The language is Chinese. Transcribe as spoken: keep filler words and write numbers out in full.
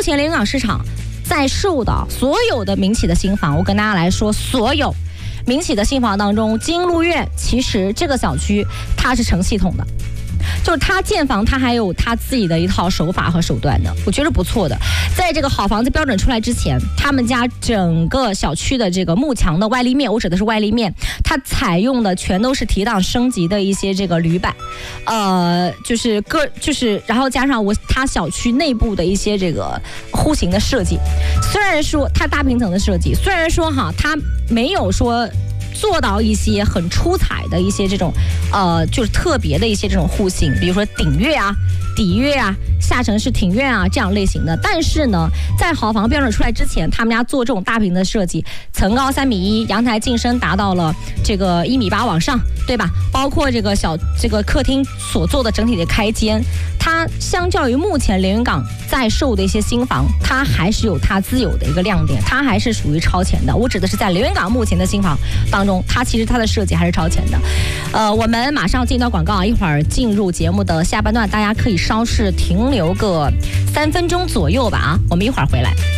前连云港市场在售的所有的民企的新房，我跟大家来说，所有民企的新房当中，金鹿苑其实这个小区它是成系统的。就是他建房，他还有他自己的一套手法和手段的，我觉得不错的。在这个好房子标准出来之前，他们家整个小区的这个幕墙的外立面，我指的是外立面，它采用的全都是提档升级的一些这个铝板，呃，就是个就是然后加上我他小区内部的一些这个户型的设计，虽然说它大平层的设计，虽然说哈它没有说做到一些很出彩的一些这种，呃，就是特别的一些这种户型，比如说顶跃啊、底跃啊、下沉式庭院啊这样类型的。但是呢，在豪房标准出来之前，他们家做这种大平的设计，层高三米一，阳台进深达到了这个一米八往上，对吧？包括这个小这个客厅所做的整体的开间，它相较于目前连云港在售的一些新房，它还是有它自有的一个亮点，它还是属于超前的。我指的是在连云港目前的新房当中，它其实它的设计还是超前的。呃，我们马上进一段广告啊，一会儿进入节目的下半段，大家可以稍事停留个三分钟左右吧啊，我们一会儿回来。